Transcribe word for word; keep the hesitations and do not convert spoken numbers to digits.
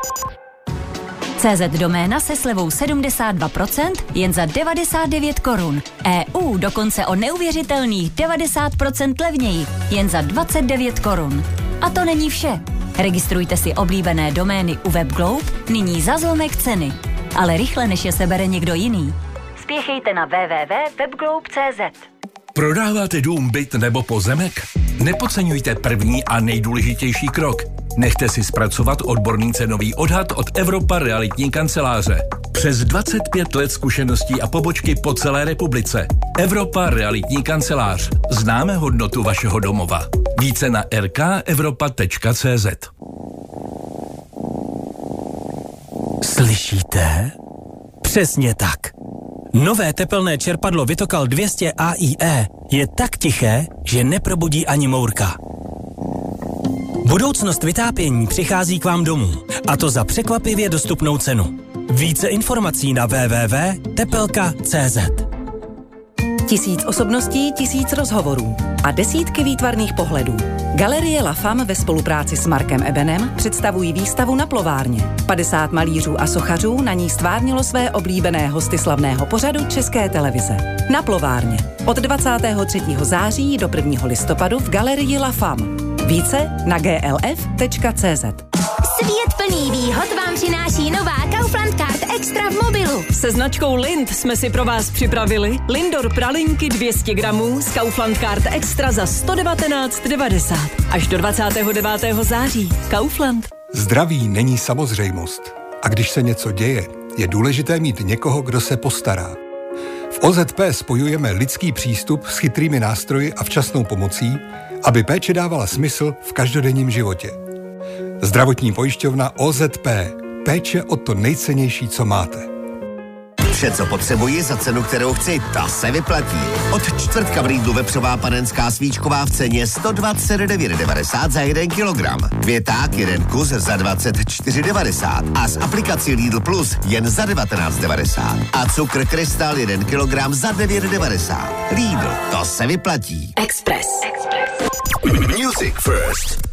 C Z doména se slevou sedmdesát dva procent jen za devadesát devět korun. E U dokonce o neuvěřitelných devadesát procent levněji jen za dvacet devět korun. A to není vše. Registrujte si oblíbené domény u WebGlobe nyní za zlomek ceny. Ale rychle, než je sebere někdo jiný. Spěchejte na w w w tečka webglobe tečka c z. Prodáváte dům, byt nebo pozemek? Nepodceňujte první a nejdůležitější krok. Nechte si zpracovat odborný cenový odhad od Evropa realitní kanceláře. Přes dvacet pět let zkušeností a pobočky po celé republice. Evropa realitní kancelář. Známe hodnotu vašeho domova. Více na r k evropa tečka c z. Slyšíte? Přesně tak. Nové tepelné čerpadlo Vitokal dvě stě A I E je tak tiché, že neprobudí ani mourka. Budoucnost vytápění přichází k vám domů, a to za překvapivě dostupnou cenu. Více informací na w w w tečka tepelka tečka c z. Tisíc osobností, tisíc rozhovorů a desítky výtvarných pohledů. Galerie La Femme ve spolupráci s Markem Ebenem představují výstavu Na plovárně. padesát malířů a sochařů na ní stvárnilo své oblíbené hosty slavného pořadu České televize. Na plovárně. Od dvacátého třetího září do prvního listopadu v Galerii La Femme. Více na g l f tečka c z. Svět plný výhod vám přináší nová Kaufland Card Extra v mobilu. Se značkou Lind jsme si pro vás připravili Lindor pralinky dvě stě gramů z Kaufland Card Extra za sto devatenáct devadesát. Až do dvacátého devátého září. Kaufland. Zdraví není samozřejmost. A když se něco děje, je důležité mít někoho, kdo se postará. V O Z P spojujeme lidský přístup s chytrými nástroji a včasnou pomocí, aby péče dávala smysl v každodenním životě. Zdravotní pojišťovna O Z P. Péče o to nejcennější, co máte. Vše, co potřebuji za cenu, kterou chci, ta se vyplatí. Od čtvrtka v Lidlu vepřová panenská svíčková v ceně sto dvacet devět devadesát za jeden kilogram. Květák jeden kus za dvacet čtyři devadesát a s aplikací Lidl Plus jen za devatenáct devadesát. A cukr Krystal jeden kilogram za devět devadesát. Lidl, to se vyplatí. Express. Music First.